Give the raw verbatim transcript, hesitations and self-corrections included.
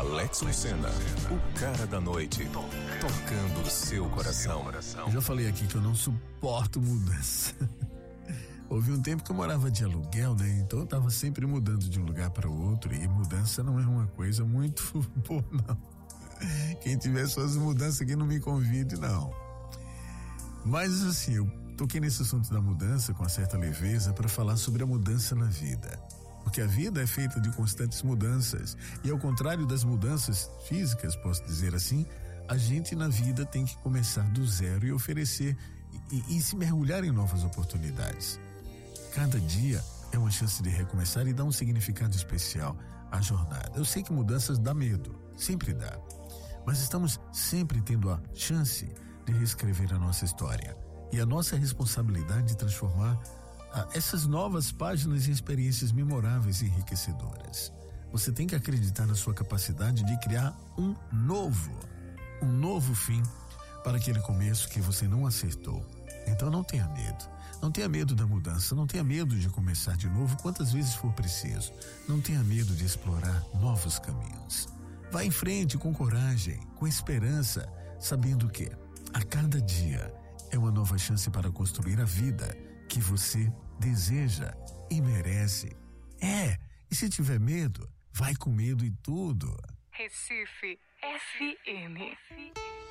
Alex Lucena, o cara da noite, tocando o seu coração. Eu já falei aqui que eu não suporto mudança. Houve um tempo que eu morava de aluguel, né? Então eu tava sempre mudando de um lugar para o outro, e mudança não é uma coisa muito boa, não. Quem tiver suas mudanças aqui não me convide, não. Mas assim, eu toquei nesse assunto da mudança com uma certa leveza para falar sobre a mudança na vida. Porque a vida é feita de constantes mudanças, e ao contrário das mudanças físicas, posso dizer assim, a gente na vida tem que começar do zero e oferecer e, e se mergulhar em novas oportunidades. Cada dia é uma chance de recomeçar e dar um significado especial à jornada. Eu sei que mudanças dá medo, sempre dá, mas estamos sempre tendo a chance de reescrever a nossa história e a nossa responsabilidade de transformar ah, essas novas páginas em experiências memoráveis e enriquecedoras. Você tem que acreditar na sua capacidade de criar um novo, um novo fim para aquele começo que você não acertou. Então não tenha medo. Não tenha medo da mudança, não tenha medo de começar de novo quantas vezes for preciso. Não tenha medo de explorar novos caminhos. Vá em frente com coragem, com esperança, sabendo que a cada dia é uma nova chance para construir a vida que você deseja e merece. É, e se tiver medo, vai com medo e tudo. Recife F M.